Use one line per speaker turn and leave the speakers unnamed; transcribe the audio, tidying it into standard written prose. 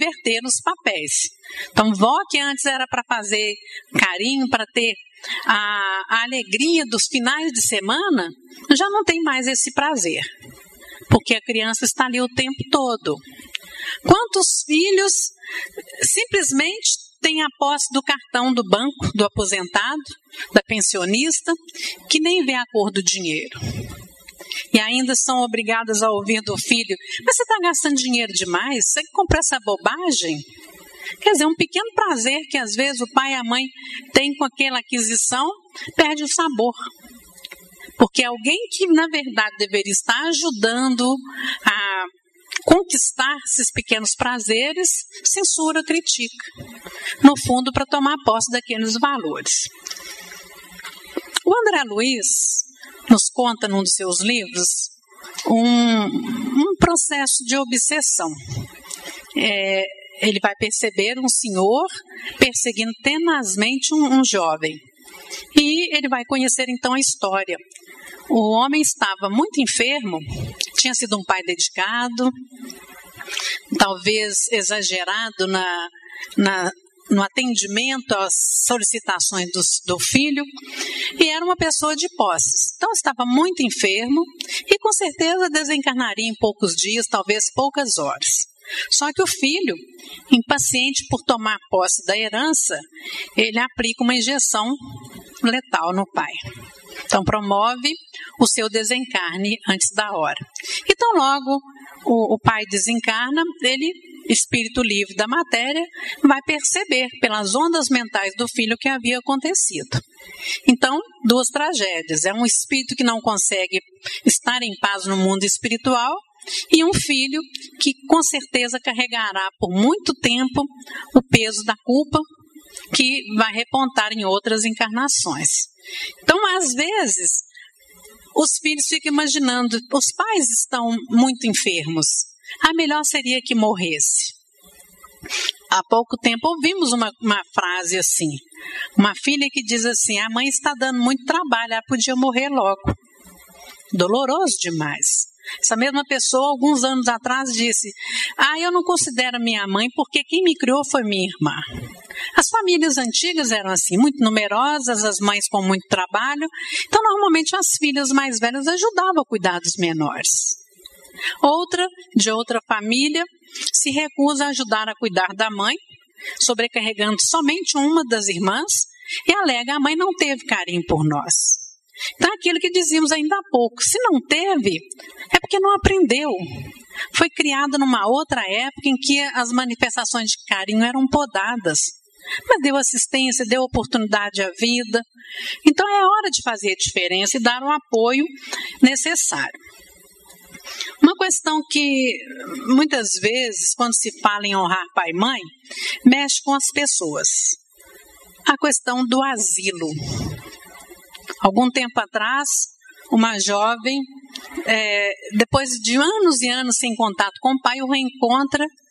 inverter os papéis. Então, vó que antes era para fazer carinho, para ter a alegria dos finais de semana, já não tem mais esse prazer, porque a criança está ali o tempo todo. Quantos filhos simplesmente têm a posse do cartão do banco, do aposentado, da pensionista, que nem vê a cor do dinheiro? E ainda são obrigadas a ouvir do filho: mas você está gastando dinheiro demais? Você comprou essa bobagem? Quer dizer, um pequeno prazer que às vezes o pai e a mãe têm com aquela aquisição, perde o sabor. Porque alguém que na verdade deveria estar ajudando a conquistar esses pequenos prazeres, censura, critica. No fundo, para tomar posse daqueles valores. O André Luiz nos conta num dos seus livros um processo de obsessão. Ele vai perceber um senhor perseguindo tenazmente um jovem. E ele vai conhecer então a história. O homem estava muito enfermo, tinha sido um pai dedicado, talvez exagerado no atendimento às solicitações do filho, e era uma pessoa de posses. Então estava muito enfermo e com certeza desencarnaria em poucos dias, talvez poucas horas. Só que o filho, impaciente por tomar posse da herança, ele aplica uma injeção letal no pai. Então promove o seu desencarne antes da hora. Então logo o pai desencarna, ele, espírito livre da matéria, vai perceber pelas ondas mentais do filho o que havia acontecido. Então, duas tragédias. É um espírito que não consegue estar em paz no mundo espiritual e um filho que com certeza carregará por muito tempo o peso da culpa que vai repontar em outras encarnações. Então, às vezes, os filhos ficam imaginando, os pais estão muito enfermos, melhor seria que morresse. Há pouco tempo ouvimos uma frase assim, uma filha que diz assim: a mãe está dando muito trabalho, ela podia morrer logo. Doloroso demais. Essa mesma pessoa, alguns anos atrás, disse: eu não considero minha mãe porque quem me criou foi minha irmã. As famílias antigas eram assim, muito numerosas, as mães com muito trabalho. Então, normalmente, as filhas mais velhas ajudavam a cuidar dos menores. Outra, de outra família, se recusa a ajudar a cuidar da mãe, sobrecarregando somente uma das irmãs, e alega: a mãe não teve carinho por nós. Então, aquilo que dizíamos ainda há pouco, se não teve, é porque não aprendeu. Foi criada numa outra época em que as manifestações de carinho eram podadas. Mas deu assistência, deu oportunidade à vida. Então, é hora de fazer a diferença e dar o apoio necessário. Uma questão que, muitas vezes, quando se fala em honrar pai e mãe, mexe com as pessoas. A questão do asilo. Algum tempo atrás, uma jovem, depois de anos e anos sem contato com o pai, o reencontra